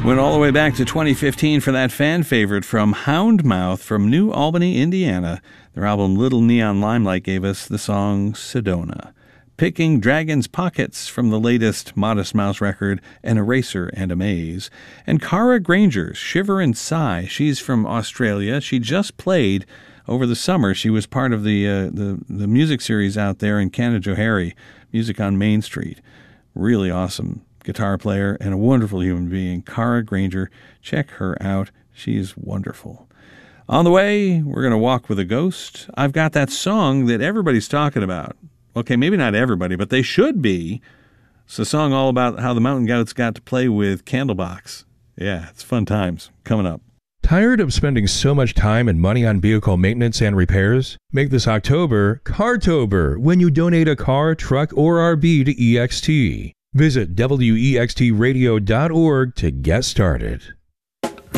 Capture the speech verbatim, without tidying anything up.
Went all the way back to twenty fifteen for that fan favorite from Houndmouth from New Albany, Indiana. Their album Little Neon Limelight gave us the song Sedona. Picking Dragon's Pockets from the latest Modest Mouse record, An Eraser and a Maze. And Cara Granger's Shiver and Sigh. She's from Australia. She just played over the summer. She was part of the, uh, the, the music series out there in Canajoharie, Music on Main Street. Really awesome guitar player and a wonderful human being, Cara Granger. Check her out. She's wonderful. On the way, we're going to walk with a ghost. I've got that song that everybody's talking about. Okay, maybe not everybody, but they should be. It's a song all about how the Mountain Goats got to play with Candlebox. Yeah, it's fun times. Coming up. Tired of spending so much time and money on vehicle maintenance and repairs? Make this October Cartober when you donate a car, truck, or R V to E X T. Visit W E X T radio dot org to get started.